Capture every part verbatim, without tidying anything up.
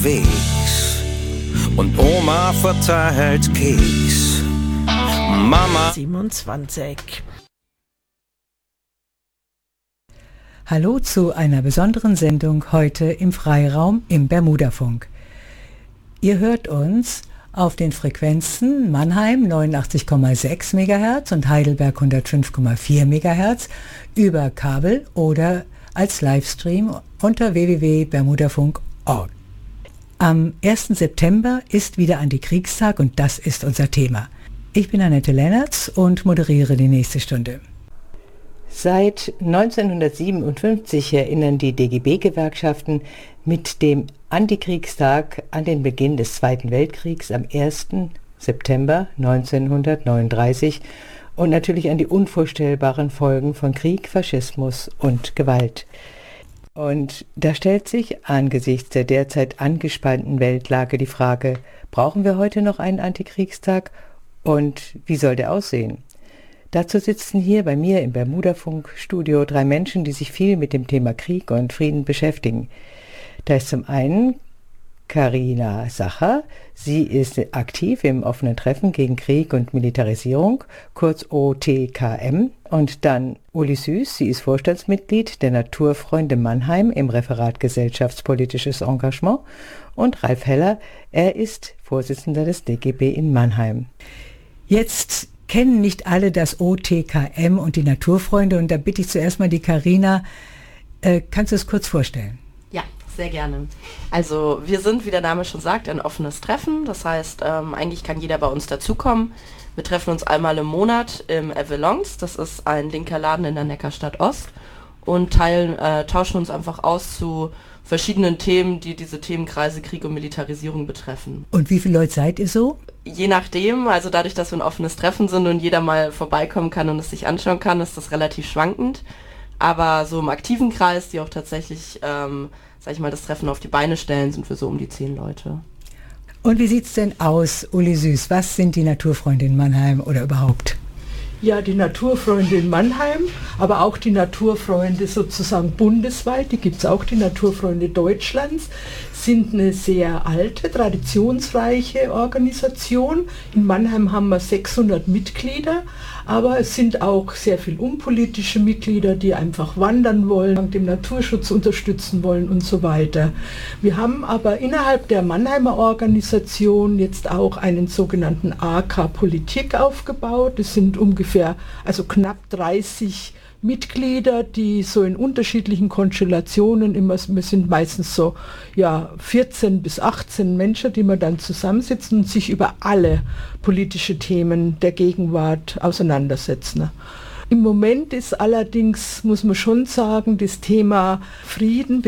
Wegs und Oma verteilt Keks. Mama siebenundzwanzig. Hallo zu einer besonderen Sendung heute im Freiraum im Bermudafunk. Ihr hört uns auf den Frequenzen Mannheim neunundachtzig Komma sechs Megahertz und Heidelberg hundertfünf Komma vier Megahertz über Kabel oder als Livestream unter w w w punkt bermudafunk punkt org. Am ersten September ist wieder Antikriegstag und das ist unser Thema. Ich bin Annette Lennertz und moderiere die nächste Stunde. Seit neunzehnhundertsiebenundfünfzig erinnern die D G B-Gewerkschaften mit dem Antikriegstag an den Beginn des Zweiten Weltkriegs am ersten September neunzehnhundertneununddreißig und natürlich an die unvorstellbaren Folgen von Krieg, Faschismus und Gewalt. Und da stellt sich angesichts der derzeit angespannten Weltlage die Frage, brauchen wir heute noch einen Antikriegstag und wie soll der aussehen? Dazu sitzen hier bei mir im Bermudafunk-Studio drei Menschen, die sich viel mit dem Thema Krieg und Frieden beschäftigen. Da ist zum einen Carina Sacher. Sie ist aktiv im offenen Treffen gegen Krieg und Militarisierung, kurz O T K M. Und dann Uli Süß. Sie ist Vorstandsmitglied der Naturfreunde Mannheim im Referat Gesellschaftspolitisches Engagement. Und Ralf Heller. Er ist Vorsitzender des D G B in Mannheim. Jetzt kennen nicht alle das O T K M und die Naturfreunde. Und da bitte ich zuerst mal die Carina. Äh, kannst du es kurz vorstellen? Ja, sehr gerne. Also wir sind, wie der Name schon sagt, ein offenes Treffen. Das heißt, ähm, eigentlich kann jeder bei uns dazukommen. Wir treffen uns einmal im Monat im Avalons. Das ist ein linker Laden in der Neckarstadt Ost. Und teilen, äh, tauschen uns einfach aus zu verschiedenen Themen, die diese Themenkreise Krieg und Militarisierung betreffen. Und wie viele Leute seid ihr so? Je nachdem, also dadurch, dass wir ein offenes Treffen sind und jeder mal vorbeikommen kann und es sich anschauen kann, ist das relativ schwankend. Aber so im aktiven Kreis, die auch tatsächlich, ähm, sag ich mal, das Treffen auf die Beine stellen, sind wir so um die zehn Leute. Und wie sieht's denn aus, Uli Süß? Was sind die Naturfreunde in Mannheim oder überhaupt? Ja, die Naturfreunde in Mannheim, aber auch die Naturfreunde sozusagen bundesweit, die gibt es auch, die Naturfreunde Deutschlands, sind eine sehr alte, traditionsreiche Organisation. In Mannheim haben wir sechshundert Mitglieder, aber es sind auch sehr viel unpolitische Mitglieder, die einfach wandern wollen, den Naturschutz unterstützen wollen und so weiter. Wir haben aber innerhalb der Mannheimer Organisation jetzt auch einen sogenannten A K Politik aufgebaut. Das sind ungefähr, also knapp dreißig Mitglieder, die so in unterschiedlichen Konstellationen immer, wir sind meistens so ja vierzehn bis achtzehn Menschen, die man dann zusammensitzen und sich über alle politische Themen der Gegenwart auseinandersetzen. Im Moment ist allerdings, muss man schon sagen, das Thema Frieden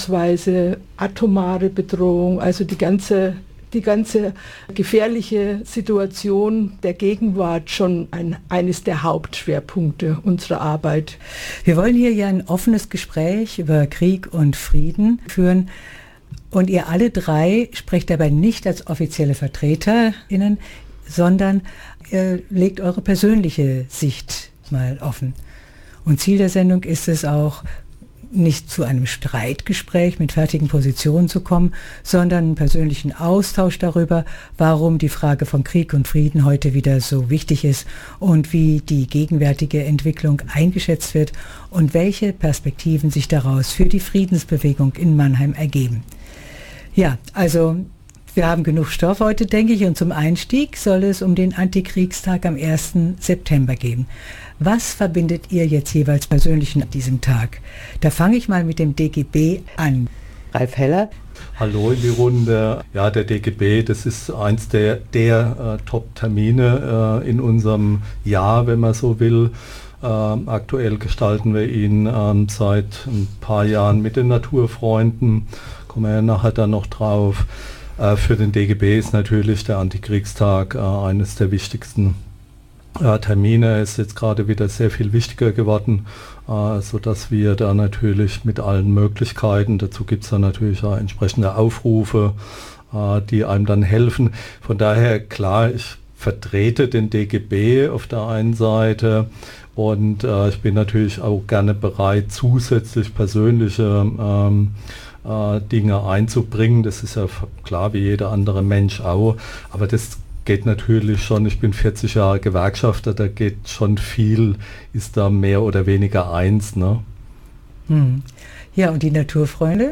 bzw. atomare Bedrohung, also die ganze die ganze gefährliche Situation der Gegenwart schon ein, eines der Hauptschwerpunkte unserer Arbeit. Wir wollen hier ja ein offenes Gespräch über Krieg und Frieden führen und ihr alle drei sprecht dabei nicht als offizielle VertreterInnen, sondern ihr legt eure persönliche Sicht mal offen. Und Ziel der Sendung ist es auch, nicht zu einem Streitgespräch mit fertigen Positionen zu kommen, sondern einen persönlichen Austausch darüber, warum die Frage von Krieg und Frieden heute wieder so wichtig ist und wie die gegenwärtige Entwicklung eingeschätzt wird und welche Perspektiven sich daraus für die Friedensbewegung in Mannheim ergeben. Ja, also wir haben genug Stoff heute, denke ich, und zum Einstieg soll es um den Antikriegstag am ersten September gehen. Was verbindet ihr jetzt jeweils persönlich an diesem Tag? Da fange ich mal mit dem D G B an. Ralf Heller. Hallo in die Runde. Ja, der D G B, das ist eins der, der äh, Top-Termine äh, in unserem Jahr, wenn man so will. Ähm, aktuell gestalten wir ihn ähm, seit ein paar Jahren mit den Naturfreunden. Kommen wir ja nachher dann noch drauf. Äh, für den D G B ist natürlich der Antikriegstag äh, eines der wichtigsten äh, Termine. Ist jetzt gerade wieder sehr viel wichtiger geworden, äh, sodass wir da natürlich mit allen Möglichkeiten, dazu gibt es dann natürlich auch entsprechende Aufrufe, äh, die einem dann helfen. Von daher, klar, ich vertrete den D G B auf der einen Seite und äh, ich bin natürlich auch gerne bereit, zusätzlich persönliche ähm, äh, Dinge einzubringen. Das ist ja klar wie jeder andere Mensch auch, aber das geht natürlich schon, ich bin vierzig Jahre Gewerkschafter, da geht schon viel, ist da mehr oder weniger eins. Ne? Hm. Ja, und die Naturfreunde?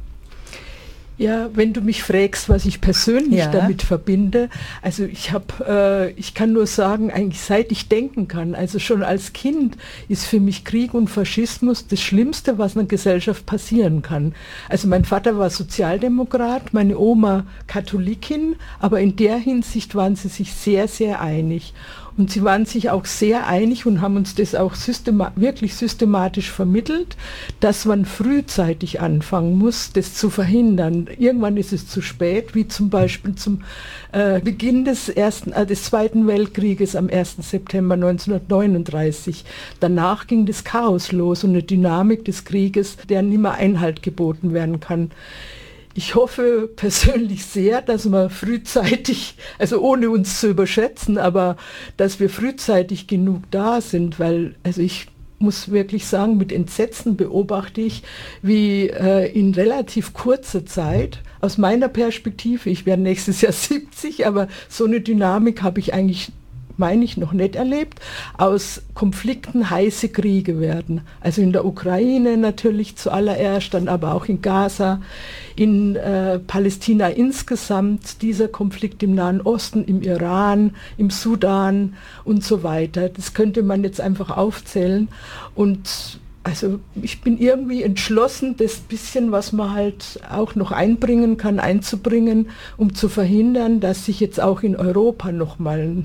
Ja, wenn du mich fragst, was ich persönlich ja. damit verbinde, also ich habe, äh, ich kann nur sagen, eigentlich seit ich denken kann, also schon als Kind ist für mich Krieg und Faschismus das Schlimmste, was einer Gesellschaft passieren kann. Also mein Vater war Sozialdemokrat, meine Oma Katholikin, aber in der Hinsicht waren sie sich sehr, sehr einig. Und sie waren sich auch sehr einig und haben uns das auch systema- wirklich systematisch vermittelt, dass man frühzeitig anfangen muss, das zu verhindern. Irgendwann ist es zu spät, wie zum Beispiel zum äh, Beginn des, ersten, äh, des Zweiten Weltkrieges am ersten September neunzehnhundertneununddreißig. Danach ging das Chaos los und eine Dynamik des Krieges, der nicht mehr Einhalt geboten werden kann. Ich hoffe persönlich sehr, dass wir frühzeitig, also ohne uns zu überschätzen, aber dass wir frühzeitig genug da sind, weil, also ich muss wirklich sagen, mit Entsetzen beobachte ich, wie äh, in relativ kurzer Zeit, aus meiner Perspektive, ich werde nächstes Jahr siebzig, aber so eine Dynamik habe ich eigentlich, meine ich, noch nicht erlebt, aus Konflikten heiße Kriege werden. Also in der Ukraine natürlich zuallererst, dann aber auch in Gaza, in äh, Palästina insgesamt, dieser Konflikt im Nahen Osten, im Iran, im Sudan und so weiter. Das könnte man jetzt einfach aufzählen. Und also ich bin irgendwie entschlossen, das bisschen, was man halt auch noch einbringen kann, einzubringen, um zu verhindern, dass sich jetzt auch in Europa nochmal,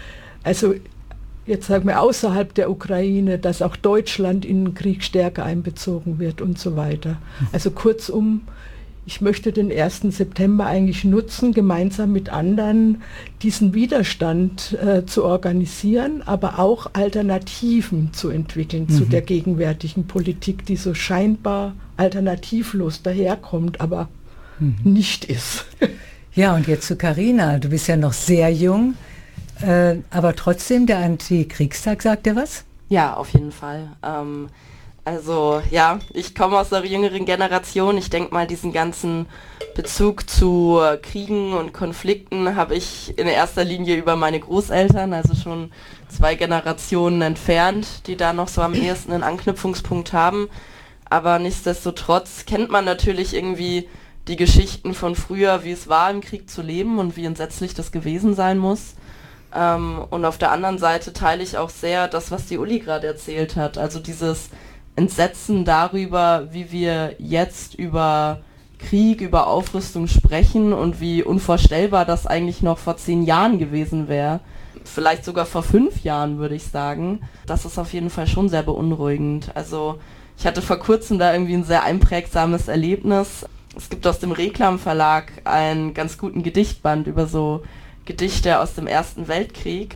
also jetzt sagen wir außerhalb der Ukraine, dass auch Deutschland in den Krieg stärker einbezogen wird und so weiter. Also kurzum, ich möchte den ersten September eigentlich nutzen, gemeinsam mit anderen diesen Widerstand äh, zu organisieren, aber auch Alternativen zu entwickeln mhm. zu der gegenwärtigen Politik, die so scheinbar alternativlos daherkommt, aber mhm. nicht ist. Ja, und jetzt zu Carina. Du bist ja noch sehr jung, äh, aber trotzdem, der Antikriegstag, sagt dir was? Ja, auf jeden Fall. Ähm, Also ja, ich komme aus der jüngeren Generation. Ich denke mal, diesen ganzen Bezug zu Kriegen und Konflikten habe ich in erster Linie über meine Großeltern, also schon zwei Generationen entfernt, die da noch so am ehesten einen Anknüpfungspunkt haben. Aber nichtsdestotrotz kennt man natürlich irgendwie die Geschichten von früher, wie es war, im Krieg zu leben und wie entsetzlich das gewesen sein muss. Ähm, und auf der anderen Seite teile ich auch sehr das, was die Uli gerade erzählt hat. Also dieses Entsetzen darüber, wie wir jetzt über Krieg, über Aufrüstung sprechen und wie unvorstellbar das eigentlich noch vor zehn Jahren gewesen wäre. Vielleicht sogar vor fünf Jahren, würde ich sagen. Das ist auf jeden Fall schon sehr beunruhigend. Also ich hatte vor kurzem da irgendwie ein sehr einprägsames Erlebnis. Es gibt aus dem Reklam Verlag einen ganz guten Gedichtband über so Gedichte aus dem Ersten Weltkrieg.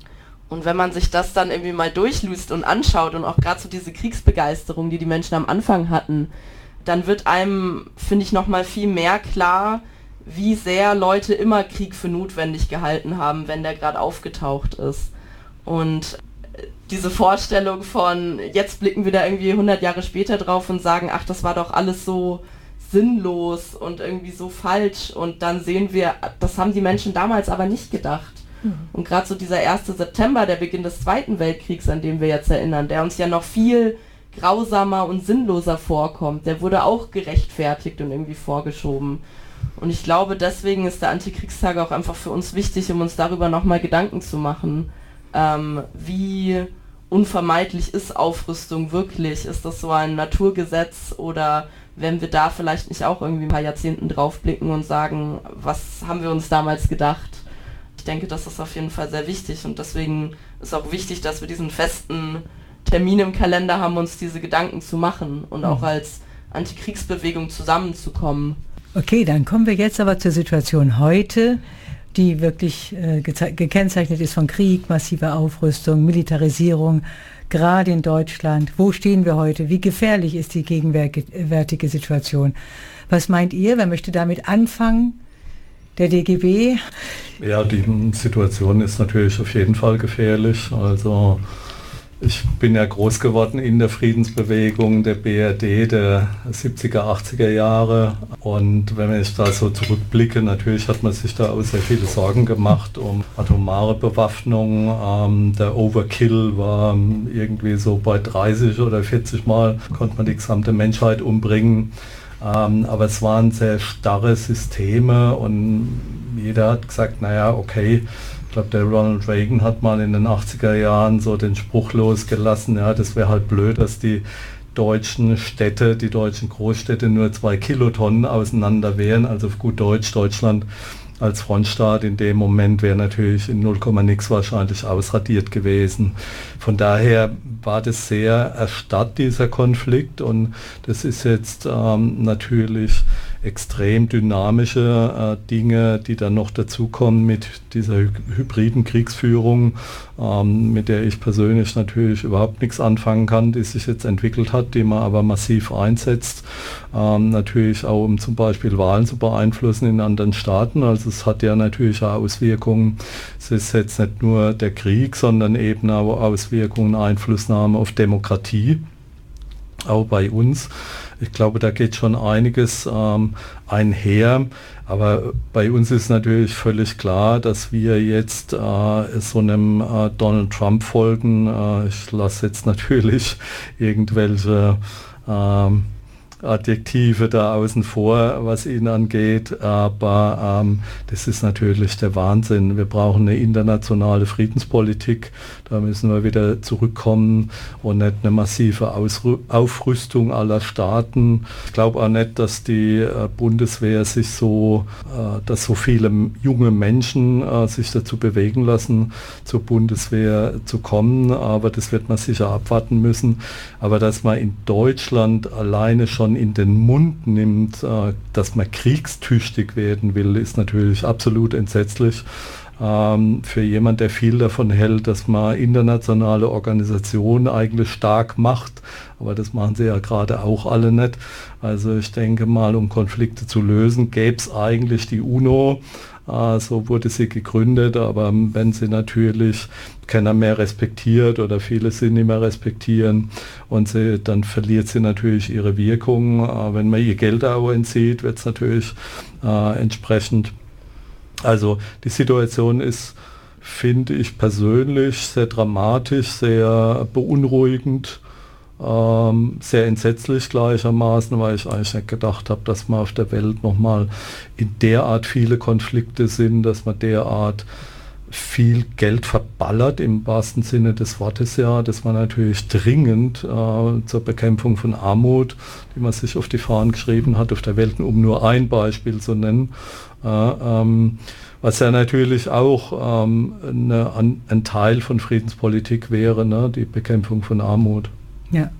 Und wenn man sich das dann irgendwie mal durchliest und anschaut und auch gerade so diese Kriegsbegeisterung, die die Menschen am Anfang hatten, dann wird einem, finde ich, nochmal viel mehr klar, wie sehr Leute immer Krieg für notwendig gehalten haben, wenn der gerade aufgetaucht ist. Und diese Vorstellung von, jetzt blicken wir da irgendwie hundert Jahre später drauf und sagen, ach, das war doch alles so sinnlos und irgendwie so falsch. Und dann sehen wir, das haben die Menschen damals aber nicht gedacht. Und gerade so dieser erste September, der Beginn des Zweiten Weltkriegs, an den wir jetzt erinnern, der uns ja noch viel grausamer und sinnloser vorkommt, der wurde auch gerechtfertigt und irgendwie vorgeschoben. Und ich glaube, deswegen ist der Antikriegstag auch einfach für uns wichtig, um uns darüber nochmal Gedanken zu machen. Ähm, wie unvermeidlich ist Aufrüstung wirklich? Ist das so ein Naturgesetz oder werden wir da vielleicht nicht auch irgendwie ein paar Jahrzehnten draufblicken und sagen, was haben wir uns damals gedacht? Ich denke, das ist auf jeden Fall sehr wichtig und deswegen ist auch wichtig, dass wir diesen festen Termin im Kalender haben, uns diese Gedanken zu machen und auch als Antikriegsbewegung zusammenzukommen. Okay, dann kommen wir jetzt aber zur Situation heute, die wirklich äh, gekennzeichnet ist von Krieg, massiver Aufrüstung, Militarisierung, gerade in Deutschland. Wo stehen wir heute? Wie gefährlich ist die gegenwärtige Situation? Was meint ihr? Wer möchte damit anfangen? Der D G B? Ja, die Situation ist natürlich auf jeden Fall gefährlich. Also Ich bin ja groß geworden in der Friedensbewegung der B R D der siebziger, achtziger Jahre, und wenn ich da so zurückblicke, natürlich hat man sich da auch sehr viele Sorgen gemacht um atomare Bewaffnung. Ähm, der Overkill war irgendwie so bei dreißig oder vierzig Mal, konnte man die gesamte Menschheit umbringen. Ähm, aber es waren sehr starre Systeme und jeder hat gesagt, naja, okay. Ich glaube, der Ronald Reagan hat mal in den achtziger Jahren so den Spruch losgelassen, ja, das wäre halt blöd, dass die deutschen Städte, die deutschen Großstädte nur zwei Kilotonnen auseinander wären. Also auf gut Deutsch, Deutschland als Frontstaat in dem Moment wäre natürlich in null Komma nix wahrscheinlich ausradiert gewesen. Von daher war das sehr erstarrt, dieser Konflikt, und das ist jetzt ähm, natürlich extrem dynamische äh, Dinge, die dann noch dazukommen mit dieser hy- hybriden Kriegsführung, ähm, mit der ich persönlich natürlich überhaupt nichts anfangen kann, die sich jetzt entwickelt hat, die man aber massiv einsetzt, ähm, natürlich auch um zum Beispiel Wahlen zu beeinflussen in anderen Staaten. Also es hat ja natürlich auch Auswirkungen. Es ist jetzt nicht nur der Krieg, sondern eben auch Auswirkungen, Einflussnahme auf Demokratie, auch bei uns. Ich glaube, da geht schon einiges ähm, einher, aber bei uns ist natürlich völlig klar, dass wir jetzt äh, so einem äh, Donald Trump folgen. Äh, ich lasse jetzt natürlich irgendwelche ähm, Adjektive da außen vor, was ihn angeht, aber ähm, das ist natürlich der Wahnsinn. Wir brauchen eine internationale Friedenspolitik, da müssen wir wieder zurückkommen und nicht eine massive Ausru- Aufrüstung aller Staaten. Ich glaube auch nicht, dass die äh, Bundeswehr sich so, äh, dass so viele junge Menschen äh, sich dazu bewegen lassen, zur Bundeswehr zu kommen, aber das wird man sicher abwarten müssen. Aber dass man in Deutschland alleine schon in den Mund nimmt, äh, dass man kriegstüchtig werden will, ist natürlich absolut entsetzlich. Ähm, für jemand, der viel davon hält, dass man internationale Organisationen eigentlich stark macht, aber das machen sie ja gerade auch alle nicht. Also ich denke mal, um Konflikte zu lösen, gäbe es eigentlich die UNO. Uh, so wurde sie gegründet, aber wenn sie natürlich keiner mehr respektiert oder viele sie nicht mehr respektieren, und sie, dann verliert sie natürlich ihre Wirkung. Uh, wenn man ihr Geld auch entzieht, wird es natürlich uh, entsprechend. Also die Situation ist, finde ich persönlich, sehr dramatisch, sehr beunruhigend. Ähm, sehr entsetzlich gleichermaßen, weil ich eigentlich nicht gedacht habe, dass man auf der Welt nochmal in derart viele Konflikte sind, dass man derart viel Geld verballert, im wahrsten Sinne des Wortes ja, dass man natürlich dringend äh, zur Bekämpfung von Armut, die man sich auf die Fahnen geschrieben hat, auf der Welt, um nur ein Beispiel zu nennen, äh, ähm, was ja natürlich auch ähm, eine, ein, ein Teil von Friedenspolitik wäre, ne, die Bekämpfung von Armut. Ja.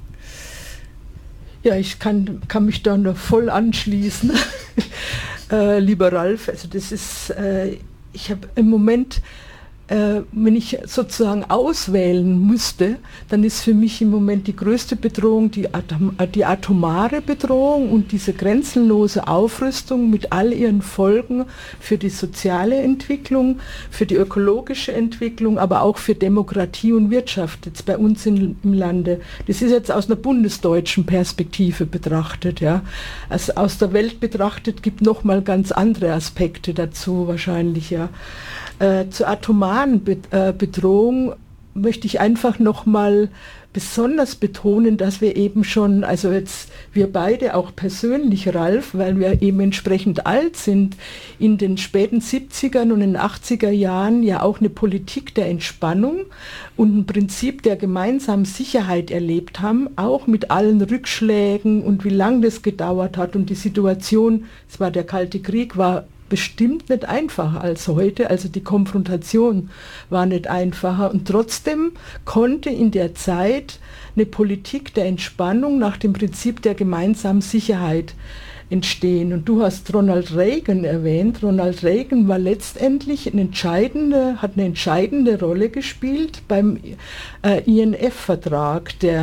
Ja, ich kann, kann mich da noch voll anschließen, äh, lieber Ralf. Also das ist, äh, ich habe im Moment, äh, wenn ich sozusagen auswählen müsste, dann ist für mich im Moment die größte Bedrohung die, Atom, die atomare Bedrohung und diese grenzenlose Aufrüstung mit all ihren Folgen für die soziale Entwicklung, für die ökologische Entwicklung, aber auch für Demokratie und Wirtschaft jetzt bei uns in, im Lande. Das ist jetzt aus einer bundesdeutschen Perspektive betrachtet. Ja. Also aus der Welt betrachtet gibt noch mal ganz andere Aspekte dazu wahrscheinlich. Ja. Äh, zur atomaren Be- äh, Bedrohung möchte ich einfach noch mal besonders betonen, dass wir eben schon, also jetzt wir beide auch persönlich, Ralf, weil wir eben entsprechend alt sind, in den späten siebzigern und in den achtziger Jahren ja auch eine Politik der Entspannung und ein Prinzip der gemeinsamen Sicherheit erlebt haben, auch mit allen Rückschlägen und wie lange das gedauert hat und die Situation, es war der Kalte Krieg, war bestimmt nicht einfacher als heute, also die Konfrontation war nicht einfacher und trotzdem konnte in der Zeit eine Politik der Entspannung nach dem Prinzip der gemeinsamen Sicherheit entstehen. Und du hast Ronald Reagan erwähnt. Ronald Reagan war letztendlich eine entscheidende, hat eine entscheidende Rolle gespielt beim äh, I N F-Vertrag, der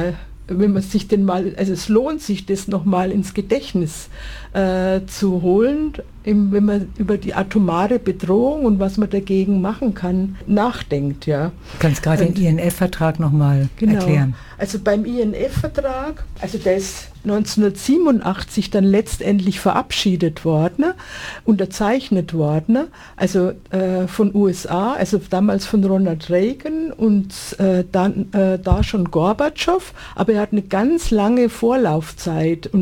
wenn man sich den mal, also es lohnt sich, das nochmal ins Gedächtnis äh, zu holen, im, wenn man über die atomare Bedrohung und was man dagegen machen kann, nachdenkt. Ja. Du kannst gerade den I N F-Vertrag nochmal genau, erklären. Also beim I N F-Vertrag, also der ist neunzehnhundertsiebenundachtzig dann letztendlich verabschiedet worden, unterzeichnet worden, also äh, von U S A, also damals von Ronald Reagan und äh, dann äh, da schon Gorbatschow, aber er hat eine ganz lange Vorlaufzeit und